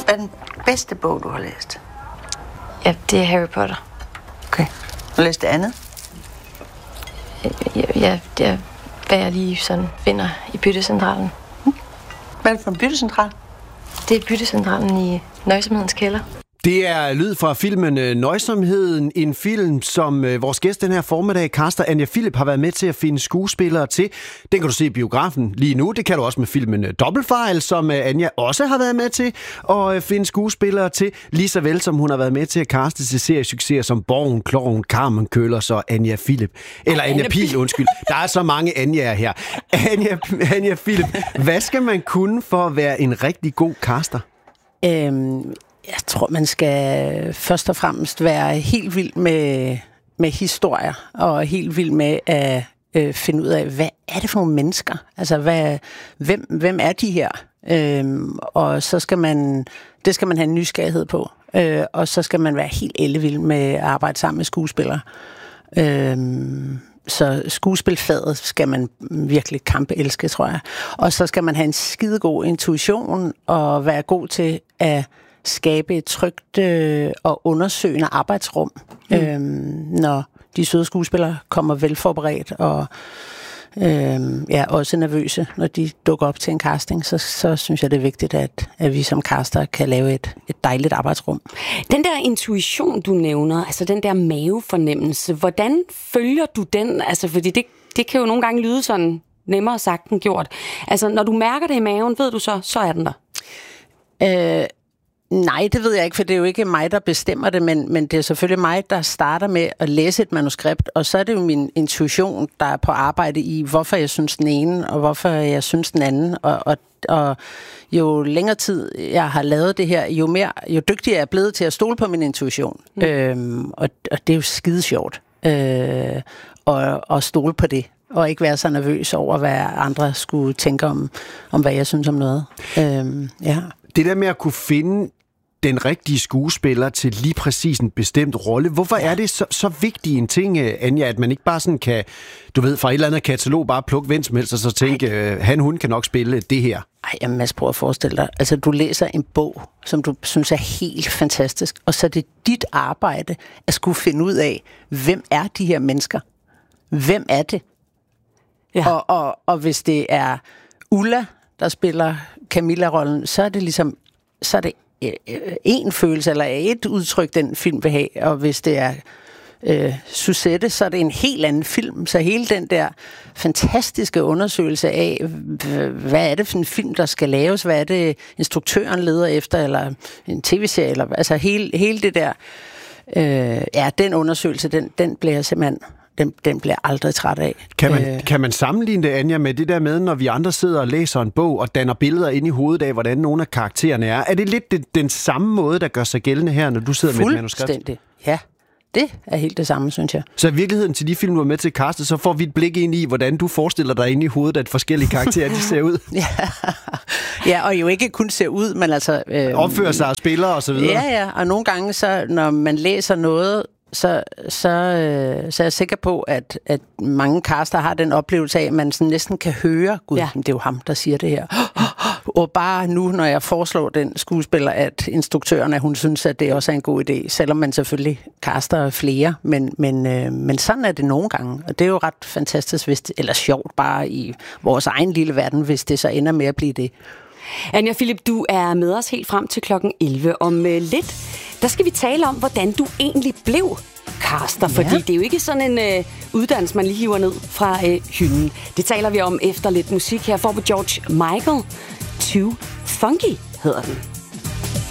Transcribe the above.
Hvad er den bedste bog, du har læst? Ja, det er Harry Potter. Okay. Har du læst det andet? Ja, det er, hvad jeg lige sådan finder i byttecentralen. Hvad er det for en byttecentral? Det er byttecentralen i Nøjsomhedens kælder. Det er lyd fra filmen Nøjsomheden, en film, som vores gæst den her formiddag, caster Anja Philip, har været med til at finde skuespillere til. Den kan du se i biografen lige nu. Det kan du også med filmen Dobbeltfejl, som Anja også har været med til at finde skuespillere til, lige så vel som hun har været med til at caste til seriesucceser som Borgen, Kloven, Carmen Køllers og Anja Philip. Eller Anja Pihl, undskyld. Der er så mange Anjaer her. Anja Philip, hvad skal man kunne for at være en rigtig god caster? Jeg tror, man skal først og fremmest være helt vild med historier, og helt vild med at finde ud af, hvad er det for nogle mennesker? Altså, hvem er de her? Og så skal man have en nysgerrighed på. Og så skal man være helt ellevild med at arbejde sammen med skuespillere. Så skuespilfaget skal man virkelig elske, tror jeg. Og så skal man have en skidegod intuition og være god til at skabe et trygt og undersøgende arbejdsrum, når de søde skuespillere kommer velforberedt og også nervøse, når de dukker op til en casting, så synes jeg, det er vigtigt, at vi som caster kan lave et dejligt arbejdsrum. Den der intuition, du nævner, altså den der mavefornemmelse, hvordan følger du den? Altså, fordi det kan jo nogle gange lyde sådan nemmere sagt end gjort. Altså, når du mærker det i maven, ved du så er den der? Nej, det ved jeg ikke, for det er jo ikke mig, der bestemmer det, men det er selvfølgelig mig, der starter med at læse et manuskript, og så er det jo min intuition, der er på arbejde i, hvorfor jeg synes den ene, og hvorfor jeg synes den anden, og jo længere tid jeg har lavet det her, jo dygtigere jeg er blevet til at stole på min intuition. Og det er jo skide sjovt at stole på det, og ikke være så nervøs over, hvad andre skulle tænke om hvad jeg synes om noget. Det der med at kunne finde den rigtige skuespiller til lige præcis en bestemt rolle. Hvorfor er det så vigtig en ting, Anja, at man ikke bare sådan kan, du ved, fra et eller andet katalog bare plukke hvem som helst, og så tænke, hun kan nok spille det her? Ej, Mads, prøv at forestille dig. Altså, du læser en bog, som du synes er helt fantastisk, og så er det dit arbejde at skulle finde ud af, hvem er de her mennesker? Hvem er det? Ja. Og hvis det er Ulla, der spiller Camilla-rollen, så er det ligesom, en følelse, eller et udtryk, den film vil have. Og hvis det er Suzette, så er det en helt anden film. Så hele den der fantastiske undersøgelse af, hvad er det for en film, der skal laves, hvad er det, instruktøren leder efter, eller en tv-serie, eller, altså hele det der, den undersøgelse, den bliver simpelthen... Den bliver aldrig træt af. Kan man sammenligne det, Anja, med det der med, når vi andre sidder og læser en bog og danner billeder ind i hovedet af, hvordan nogle af karaktererne er? Er det lidt den samme måde, der gør sig gældende her, når du sidder med et manuskript? Fuldstændig, ja. Det er helt det samme, synes jeg. Så i virkeligheden til de film, du er med til at kaste, så får vi et blik ind i, hvordan du forestiller dig inde i hovedet, at forskellige karakterer, de ser ud. Ja, og jo ikke kun ser ud, men altså... opfører sig og spiller og så videre. Ja, og nogle gange, så når man læser noget, så er jeg sikker på, at mange caster har den oplevelse af, at man sådan næsten kan høre, gud, det er jo ham, der siger det her. Og bare nu, når jeg foreslår den skuespiller, at instruktøren, at hun synes, at det også er en god idé, selvom man selvfølgelig caster flere, men sådan er det nogle gange, og det er jo ret fantastisk, eller sjovt bare i vores egen lille verden, hvis det så ender med at blive det. Anja Philip, du er med os helt frem til klokken 11. Om lidt, der skal vi tale om, hvordan du egentlig blev caster, fordi det er jo ikke sådan en uddannelse, man lige hiver ned fra hylden. Det taler vi om efter lidt musik. Her får vi George Michael. Too Funky hedder den.